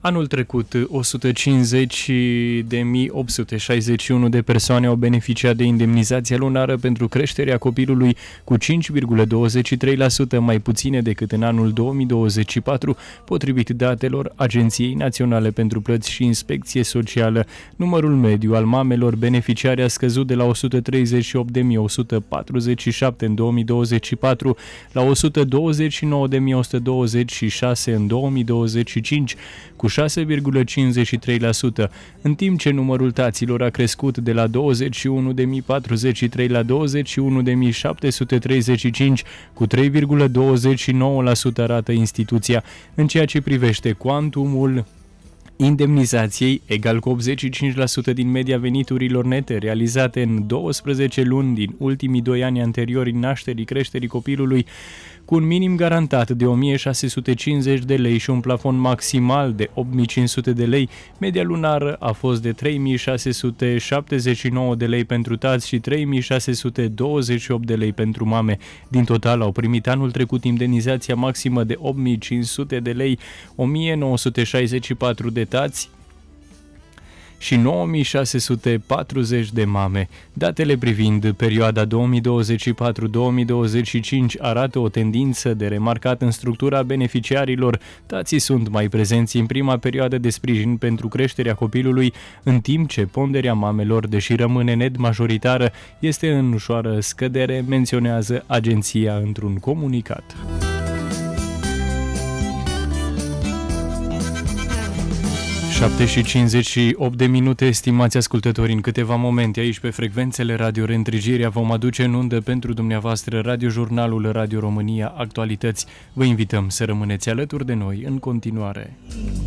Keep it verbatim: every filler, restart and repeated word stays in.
Anul trecut, o sută cincizeci de mii opt sute șaizeci și unu de persoane au beneficiat de indemnizația lunară pentru creșterea copilului, cu cinci virgulă douăzeci și trei la sută mai puține decât în anul două mii douăzeci și patru, potrivit datelor Agenției Naționale pentru Plăți și Inspecție Socială. Numărul mediu al mamelor beneficiare a scăzut de la o sută treizeci și opt de mii o sută patruzeci și șapte în două mii douăzeci și patru la o sută douăzeci și nouă de mii o sută douăzeci și șase în două mii douăzeci și cinci, cu șase virgulă cincizeci și trei la sută, în timp ce numărul taților a crescut de la douăzeci și unu de mii patruzeci și trei la douăzeci și unu de mii șapte sute treizeci și cinci, cu trei virgulă douăzeci și nouă la sută, arată instituția. În ceea ce privește cuantumul indemnizației, egal cu optzeci și cinci la sută din media veniturilor nete realizate în douăsprezece luni din ultimii doi ani anteriori nașterii creșterii copilului, cu un minim garantat de o mie șase sute cincizeci de lei și un plafon maximal de opt mii cinci sute de lei, media lunară a fost de trei mii șase sute șaptezeci și nouă de lei pentru tați și trei mii șase sute douăzeci și opt de lei pentru mame. Din total au primit anul trecut indemnizația maximă de opt mii cinci sute de lei, o mie nouă sute șaizeci și patru de tați și nouă mii șase sute patruzeci de mame. Datele privind perioada două mii douăzeci și patru două mii douăzeci și cinci arată o tendință de remarcat în structura beneficiarilor. Tații sunt mai prezenți în prima perioadă de sprijin pentru creșterea copilului, în timp ce ponderea mamelor, deși rămâne net majoritară, este în ușoară scădere, menționează agenția într-un comunicat. șapte și cincizeci și opt de minute, estimați ascultători, în câteva momente aici pe frecvențele Radio Reîntregirea vom aduce în undă pentru dumneavoastră radiojurnalul Radio România Actualități. Vă invităm să rămâneți alături de noi în continuare.